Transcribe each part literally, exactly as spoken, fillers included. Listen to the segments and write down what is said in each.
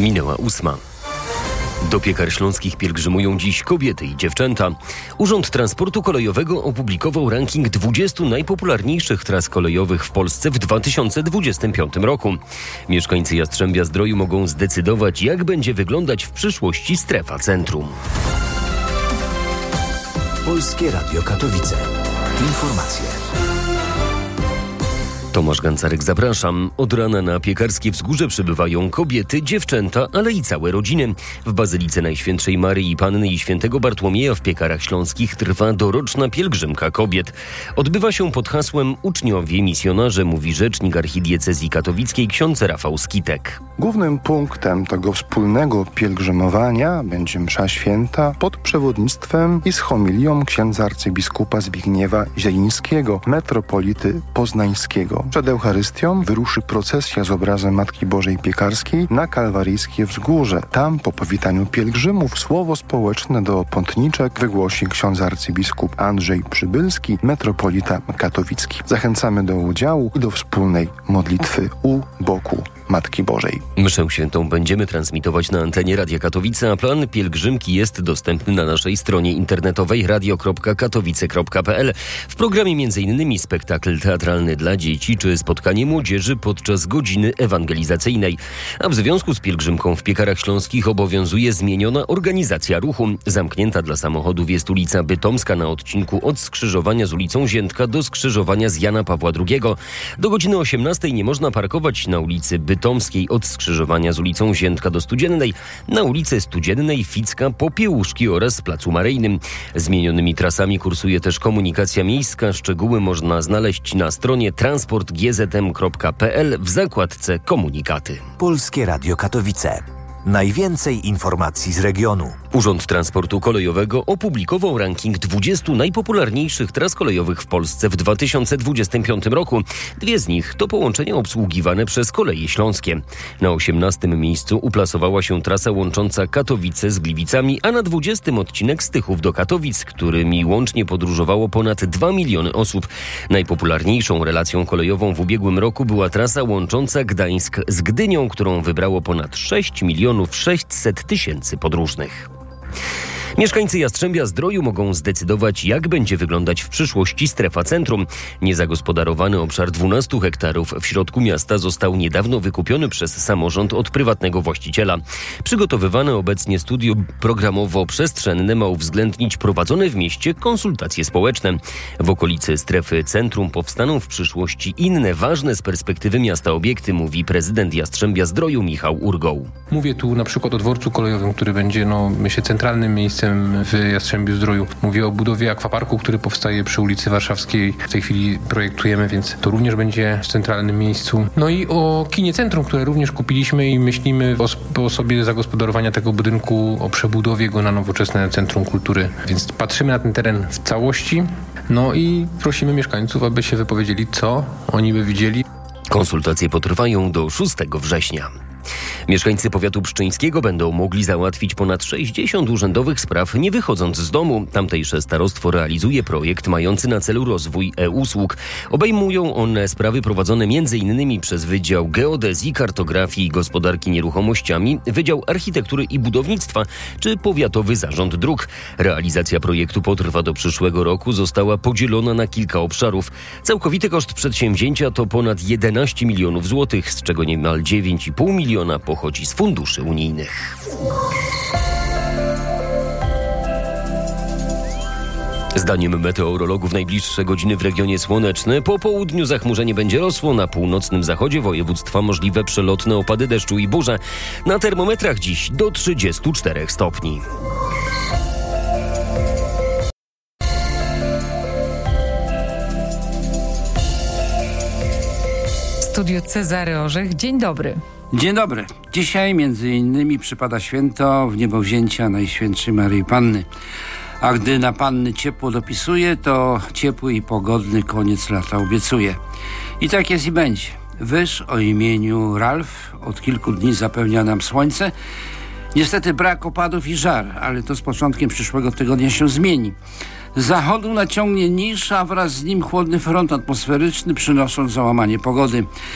Minęła ósma. Do piekar śląskich pielgrzymują dziś kobiety i dziewczęta. Urząd Transportu Kolejowego opublikował ranking dwudziestu najpopularniejszych tras kolejowych w Polsce w dwa tysiące dwudziestym piątym roku. Mieszkańcy Jastrzębia-Zdroju mogą zdecydować, jak będzie wyglądać w przyszłości strefa centrum. Polskie Radio Katowice. Informacje. Tomasz Gancarek, zapraszam. Od rana na Piekarskie Wzgórze przybywają kobiety, dziewczęta, ale i całe rodziny. W Bazylice Najświętszej Maryi Panny i Świętego Bartłomieja w Piekarach Śląskich trwa doroczna pielgrzymka kobiet. Odbywa się pod hasłem Uczniowie, misjonarze, mówi rzecznik archidiecezji katowickiej ksiądz Rafał Skitek. Głównym punktem tego wspólnego pielgrzymowania będzie msza święta pod przewodnictwem i z homilią księdza arcybiskupa Zbigniewa Zielińskiego, metropolity poznańskiego. Przed Eucharystią wyruszy procesja z obrazem Matki Bożej Piekarskiej na Kalwaryjskie Wzgórze. Tam po powitaniu pielgrzymów słowo społeczne do pątniczek wygłosi ksiądz arcybiskup Andrzej Przybylski, metropolita katowicki. Zachęcamy do udziału i do wspólnej modlitwy u boku Matki Bożej. Mszę świętą będziemy transmitować na antenie Radia Katowice, a plan pielgrzymki jest dostępny na naszej stronie internetowej radio kropka katowice kropka p l. W programie m.in. spektakl teatralny dla dzieci czy spotkanie młodzieży podczas godziny ewangelizacyjnej. A w związku z pielgrzymką w Piekarach Śląskich obowiązuje zmieniona organizacja ruchu. Zamknięta dla samochodów jest ulica Bytomska na odcinku od skrzyżowania z ulicą Ziętka do skrzyżowania z Jana Pawła drugiego. Do godziny osiemnastej nie można parkować na ulicy Bytomskiej od skrzyżowania z ulicą Ziętka do Studziennej, na ulicy Studziennej, Ficka, Popiełuszki oraz Placu Maryjnym. Zmienionymi trasami kursuje też komunikacja miejska. Szczegóły można znaleźć na stronie transport g z m kropka p l w zakładce Komunikaty. Polskie Radio Katowice. Najwięcej informacji z regionu. Urząd Transportu Kolejowego opublikował ranking dwudziestu najpopularniejszych tras kolejowych w Polsce w dwa tysiące dwudziestym piątym roku. Dwie z nich to połączenia obsługiwane przez Koleje Śląskie. Na osiemnastym miejscu uplasowała się trasa łącząca Katowice z Gliwicami, a na dwudziestym odcinek Stychów do Katowic, którymi łącznie podróżowało ponad dwa miliony osób. Najpopularniejszą relacją kolejową w ubiegłym roku była trasa łącząca Gdańsk z Gdynią, którą wybrało ponad sześć milionów sześćset tysięcy podróżnych. Mieszkańcy Jastrzębia-Zdroju mogą zdecydować, jak będzie wyglądać w przyszłości strefa centrum. Niezagospodarowany obszar dwunastu hektarów w środku miasta został niedawno wykupiony przez samorząd od prywatnego właściciela. Przygotowywane obecnie studium programowo-przestrzenne ma uwzględnić prowadzone w mieście konsultacje społeczne. W okolicy strefy centrum powstaną w przyszłości inne ważne z perspektywy miasta obiekty, mówi prezydent Jastrzębia-Zdroju Michał Urgoł. Mówię tu na przykład o dworcu kolejowym, który będzie, no myślę, centralnym miejscem w Jastrzębiu-Zdroju. Mówię o budowie akwaparku, który powstaje przy ulicy Warszawskiej. W tej chwili projektujemy, więc to również będzie w centralnym miejscu. No i o kinie centrum, które również kupiliśmy i myślimy o sposobie zagospodarowania tego budynku, o przebudowie go na nowoczesne centrum kultury. Więc patrzymy na ten teren w całości. No i prosimy mieszkańców, aby się wypowiedzieli, co oni by widzieli. Konsultacje potrwają do szóstego września. Mieszkańcy powiatu pszczyńskiego będą mogli załatwić ponad sześćdziesiąt urzędowych spraw, nie wychodząc z domu. Tamtejsze starostwo realizuje projekt mający na celu rozwój e-usług. Obejmują one sprawy prowadzone m.in. przez Wydział Geodezji, Kartografii i Gospodarki Nieruchomościami, Wydział Architektury i Budownictwa czy Powiatowy Zarząd Dróg. Realizacja projektu potrwa do przyszłego roku, została podzielona na kilka obszarów. Całkowity koszt przedsięwzięcia to ponad jedenaście milionów złotych, z czego niemal dziewięć i pół miliona pochodzi z funduszy unijnych. Zdaniem meteorologów najbliższe godziny w regionie słoneczne. Po południu zachmurzenie będzie rosło. Na północnym zachodzie województwa możliwe przelotne opady deszczu i burze. Na termometrach dziś do trzydziestu czterech stopni. Studio Cezary Orzech. Dzień dobry. Dzień dobry. Dzisiaj między innymi przypada święto Wniebowzięcia Najświętszej Maryi Panny. A gdy na Panny ciepło dopisuje, to ciepły i pogodny koniec lata obiecuje. I tak jest i będzie. Wyż o imieniu Ralf od kilku dni zapewnia nam słońce. Niestety brak opadów i żar, ale to z początkiem przyszłego tygodnia się zmieni. Z zachodu naciągnie niż, a wraz z nim chłodny front atmosferyczny, przynosząc załamanie pogody.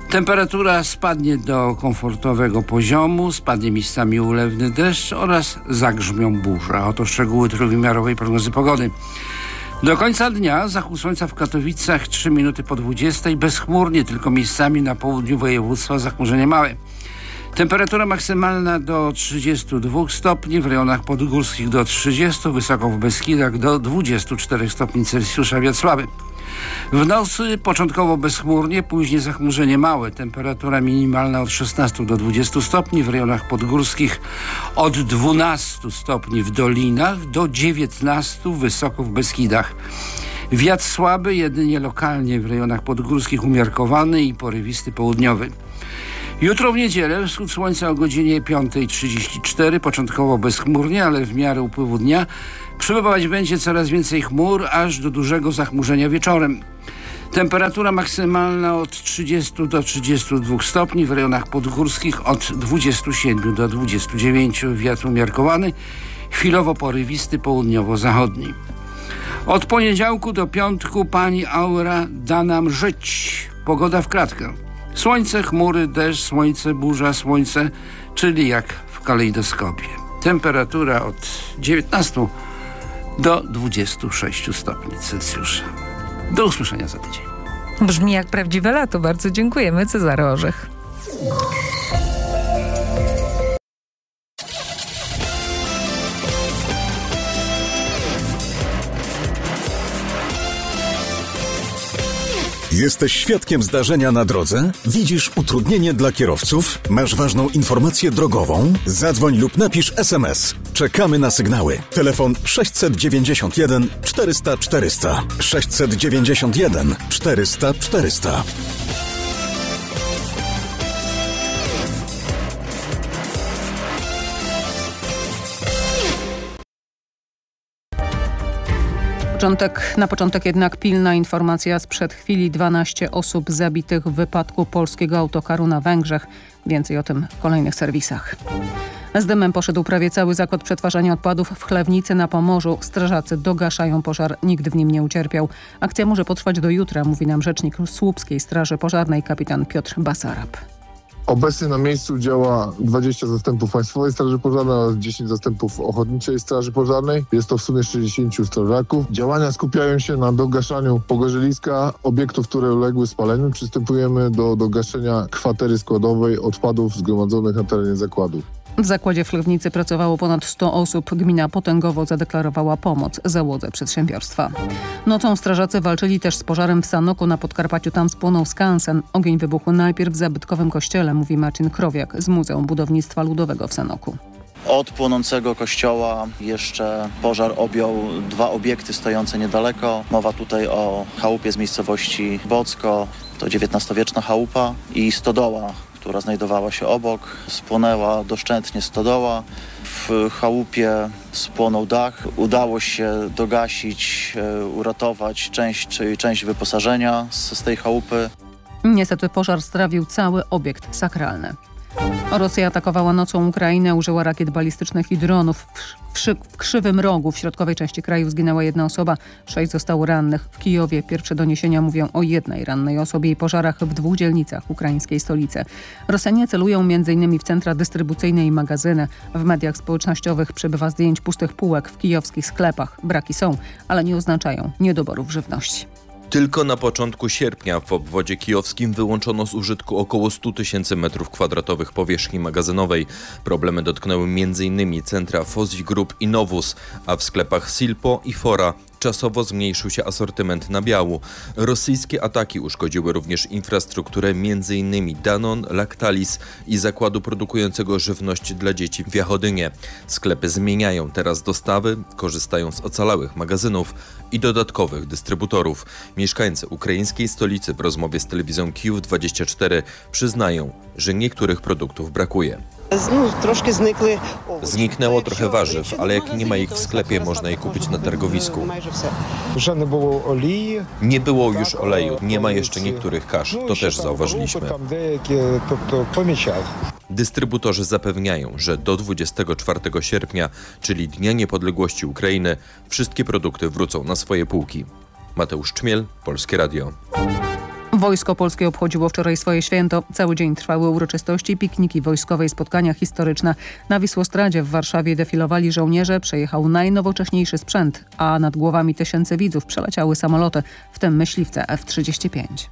Temperatura spadnie do komfortowego poziomu, spadnie miejscami ulewny deszcz oraz zagrzmią burze. Oto szczegóły trójwymiarowej prognozy pogody. Do końca dnia zachód słońca w Katowicach trzy minuty po dwudziestej, bezchmurnie, tylko miejscami na południu województwa zachmurzenie małe. Temperatura maksymalna do trzydziestu dwóch stopni, w rejonach podgórskich do trzydziestu, wysoko w Beskidach do dwudziestu czterech stopni Celsjusza, wiatr słaby. W nocy początkowo bezchmurnie, później zachmurzenie małe. Temperatura minimalna od szesnastu do dwudziestu stopni, w rejonach podgórskich od dwunastu stopni w dolinach do dziewiętnastu wysoko w Beskidach. Wiatr słaby, jedynie lokalnie w rejonach podgórskich umiarkowany i porywisty południowy. Jutro w niedzielę wschód słońca o godzinie piąta trzydzieści cztery, początkowo bezchmurnie, ale w miarę upływu dnia przybywać będzie coraz więcej chmur, aż do dużego zachmurzenia wieczorem. Temperatura maksymalna od trzydziestu do trzydziestu dwóch stopni, w rejonach podgórskich od dwudziestu siedmiu do dwudziestu dziewięciu, wiatr umiarkowany, chwilowo porywisty południowo-zachodni. Od poniedziałku do piątku pani aura da nam żyć. Pogoda w kratkę. Słońce, chmury, deszcz, słońce, burza, słońce, czyli jak w kalejdoskopie. Temperatura od dziewiętnastu do dwudziestu sześciu stopni Celsjusza. Do usłyszenia za tydzień. Brzmi jak prawdziwe lato. Bardzo dziękujemy, Cezary Orzech. Jesteś świadkiem zdarzenia na drodze? Widzisz utrudnienie dla kierowców? Masz ważną informację drogową? Zadzwoń lub napisz es em es. Czekamy na sygnały. Telefon sześćset dziewięćdziesiąt jeden czterysta czterysta. sześćset dziewięćdziesiąt jeden czterysta czterysta. Początek, na początek jednak pilna informacja sprzed chwili. dwanaście osób zabitych w wypadku polskiego autokaru na Węgrzech. Więcej o tym w kolejnych serwisach. Z dymem poszedł prawie cały zakład przetwarzania odpadów w Chlewnicy na Pomorzu. Strażacy dogaszają pożar, nikt w nim nie ucierpiał. Akcja może potrwać do jutra, mówi nam rzecznik Słupskiej Straży Pożarnej kapitan Piotr Basarab. Obecnie na miejscu działa dwadzieścia zastępów Państwowej Straży Pożarnej oraz dziesięć zastępów Ochotniczej Straży Pożarnej. Jest to w sumie sześćdziesięciu strażaków. Działania skupiają się na dogaszaniu pogorzeliska, obiektów, które uległy spaleniu. Przystępujemy do, do gaszenia kwatery składowej odpadów zgromadzonych na terenie zakładu. W zakładzie w Chlewnicy pracowało ponad sto osób. Gmina Potęgowo zadeklarowała pomoc załodze przedsiębiorstwa. Nocą strażacy walczyli też z pożarem w Sanoku na Podkarpaciu. Tam spłonął skansen. Ogień wybuchł najpierw w zabytkowym kościele, mówi Marcin Krowiak z Muzeum Budownictwa Ludowego w Sanoku. Od płonącego kościoła jeszcze pożar objął dwa obiekty stojące niedaleko. Mowa tutaj o chałupie z miejscowości Bocko, to dziewiętnastowieczna chałupa, i stodoła, która znajdowała się obok. Spłonęła doszczętnie stodoła. W chałupie spłonął dach. Udało się dogasić, uratować część, część wyposażenia z, z tej chałupy. Niestety pożar strawił cały obiekt sakralny. Rosja atakowała nocą Ukrainę, użyła rakiet balistycznych i dronów. W, w Krzywym Rogu, w środkowej części kraju, zginęła jedna osoba, sześć zostało rannych. W Kijowie pierwsze doniesienia mówią o jednej rannej osobie i pożarach w dwóch dzielnicach ukraińskiej stolicy. Rosjanie celują między innymi w centra dystrybucyjne i magazyny. W mediach społecznościowych przebywa zdjęć pustych półek w kijowskich sklepach. Braki są, ale nie oznaczają niedoborów żywności. Tylko na początku sierpnia w obwodzie kijowskim wyłączono z użytku około stu tysięcy metrów kwadratowych powierzchni magazynowej. Problemy dotknęły między innymi centra Fozzi Group i Novus, a w sklepach Silpo i Fora czasowo zmniejszył się asortyment nabiału. Rosyjskie ataki uszkodziły również infrastrukturę między innymi Danon, Lactalis i zakładu produkującego żywność dla dzieci w Jachodynie. Sklepy zmieniają teraz dostawy, korzystają z ocalałych magazynów i dodatkowych dystrybutorów. Mieszkańcy ukraińskiej stolicy w rozmowie z telewizją Kijów dwadzieścia cztery przyznają, że niektórych produktów brakuje. Zniknęło trochę warzyw, ale jak nie ma ich w sklepie, można je kupić na targowisku. Nie było już oleju, nie ma jeszcze niektórych kasz, to też zauważyliśmy. Dystrybutorzy zapewniają, że do dwudziestego czwartego sierpnia, czyli Dnia Niepodległości Ukrainy, wszystkie produkty wrócą na swoje półki. Mateusz Czmiel, Polskie Radio. Wojsko Polskie obchodziło wczoraj swoje święto. Cały dzień trwały uroczystości, pikniki wojskowe i spotkania historyczne. Na Wisłostradzie w Warszawie defilowali żołnierze, przejechał najnowocześniejszy sprzęt, a nad głowami tysięcy widzów przeleciały samoloty, w tym myśliwce F trzydzieści pięć.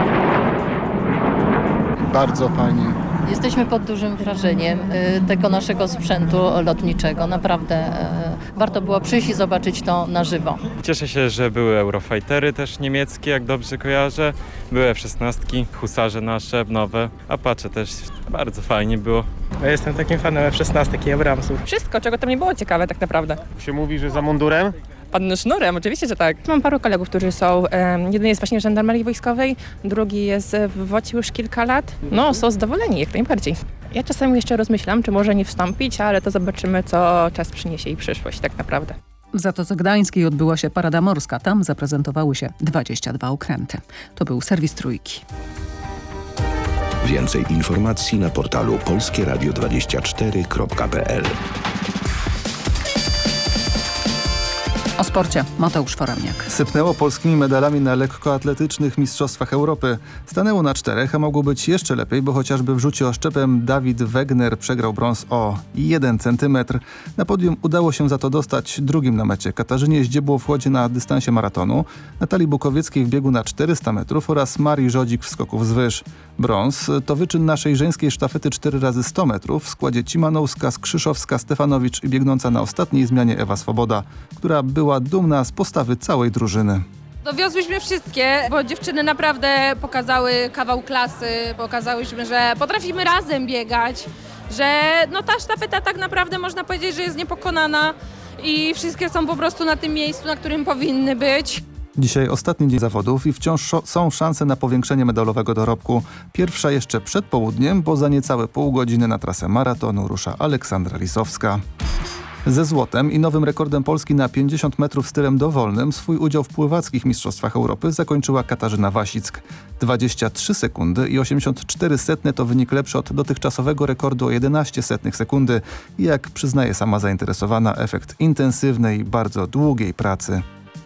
Bardzo fajnie. Jesteśmy pod dużym wrażeniem tego naszego sprzętu lotniczego. Naprawdę warto było przyjść i zobaczyć to na żywo. Cieszę się, że były Eurofightery też niemieckie, jak dobrze kojarzę. Były F szesnaście, husarze nasze nowe, Apache też. Bardzo fajnie było. Ja jestem takim fanem F szesnaście i Abramsów. Wszystko, czego tam nie było ciekawe tak naprawdę. Się mówi, że za mundurem? Pan sznurem, oczywiście, że tak. Mam paru kolegów, którzy są, um, jeden jest właśnie w żandarmerii wojskowej, drugi jest w wocie już kilka lat. No, są zadowoleni, jak najbardziej. Ja czasami jeszcze rozmyślam, czy może nie wstąpić, ale to zobaczymy, co czas przyniesie i przyszłość tak naprawdę. W Zatoce Gdańskiej odbyła się parada morska. Tam zaprezentowały się dwadzieścia dwa okręty. To był serwis Trójki. Więcej informacji na portalu polskie radio dwadzieścia cztery kropka p l. O sporcie Mateusz Foremniak. Sypnęło polskimi medalami na lekkoatletycznych Mistrzostwach Europy. Stanęło na czterech, a mogło być jeszcze lepiej, bo chociażby w rzucie oszczepem Dawid Wegner przegrał brąz o jeden centymetr. Na podium udało się za to dostać drugim na mecie Katarzynie Zdziebło-Wchodzie na dystansie maratonu, Natalii Bukowieckiej w biegu na czterysta metrów oraz Marii Żodzik w skoku wzwyż. Brąz to wyczyn naszej żeńskiej sztafety cztery razy sto metrów w składzie Cimanowska, Skrzyszowska, Stefanowicz i biegnąca na ostatniej zmianie Ewa Swoboda, która była dumna z postawy całej drużyny. Dowiozłyśmy wszystkie, bo dziewczyny naprawdę pokazały kawał klasy, pokazałyśmy, że potrafimy razem biegać, że no ta sztafeta tak naprawdę można powiedzieć, że jest niepokonana i wszystkie są po prostu na tym miejscu, na którym powinny być. Dzisiaj ostatni dzień zawodów i wciąż są szanse na powiększenie medalowego dorobku. Pierwsza jeszcze przed południem, bo za niecałe pół godziny na trasę maratonu rusza Aleksandra Lisowska. Ze złotem i nowym rekordem Polski na pięćdziesiąt metrów stylem dowolnym swój udział w pływackich Mistrzostwach Europy zakończyła Katarzyna Wasick. dwadzieścia trzy sekundy i osiemdziesiąt cztery setne to wynik lepszy od dotychczasowego rekordu o jedenaście setnych sekundy i jak przyznaje sama zainteresowana, efekt intensywnej, bardzo długiej pracy.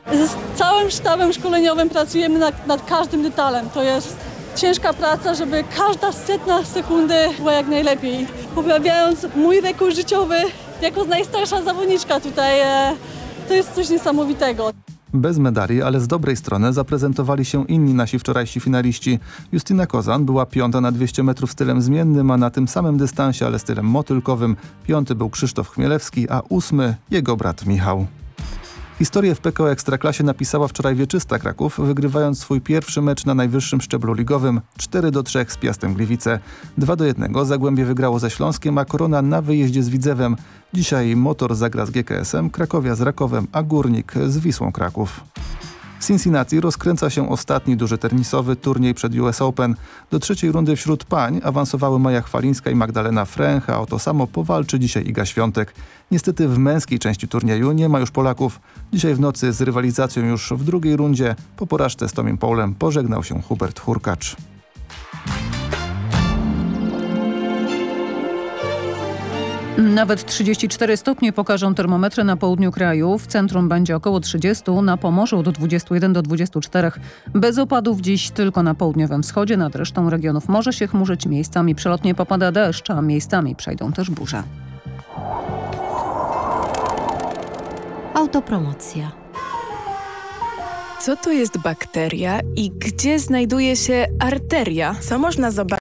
Z całym sztabem szkoleniowym pracujemy nad, nad każdym detalem. To jest ciężka praca, żeby każda setna sekundy była jak najlepiej. Poprawiając mój rekord życiowy jako najstarsza zawodniczka tutaj, e, to jest coś niesamowitego. Bez medali, ale z dobrej strony zaprezentowali się inni nasi wczorajsi finaliści. Justyna Kozan była piąta na dwieście metrów stylem zmiennym, a na tym samym dystansie, ale stylem motylkowym piąty był Krzysztof Chmielewski, a ósmy jego brat Michał. Historię w P K O Ekstraklasie napisała wczoraj Wieczysta Kraków, wygrywając swój pierwszy mecz na najwyższym szczeblu ligowym cztery do trzech z Piastem Gliwice. dwa do jednego Zagłębie wygrało ze Śląskiem, a Korona na wyjeździe z Widzewem. Dzisiaj Motor zagra z G K S-em, Krakowia z Rakowem, a Górnik z Wisłą Kraków. W Cincinnati rozkręca się ostatni duży tenisowy turniej przed U S Open. Do trzeciej rundy wśród pań awansowały Maja Chwalińska i Magdalena Fręch, a o to samo powalczy dzisiaj Iga Świątek. Niestety w męskiej części turnieju nie ma już Polaków. Dzisiaj w nocy z rywalizacją już w drugiej rundzie po porażce z Tomim Paulem pożegnał się Hubert Hurkacz. Nawet trzydzieści cztery stopnie pokażą termometry na południu kraju. W centrum będzie około trzydzieści, na Pomorzu od dwudziestu jeden do dwudziestu czterech. Bez opadów dziś tylko na południowym wschodzie, nad resztą regionów może się chmurzyć, miejscami przelotnie popada deszcz, a miejscami przejdą też burze. Autopromocja. Co to jest bakteria i gdzie znajduje się arteria? Co można zobaczyć?